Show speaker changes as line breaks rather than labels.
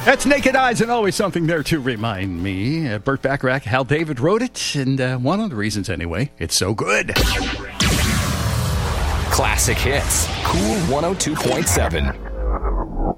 That's Naked Eyes, and always something there to remind me. Burt Bacharach, Hal David wrote it, and one of the reasons anyway, it's so good.
Classic hits. Cool 102.7.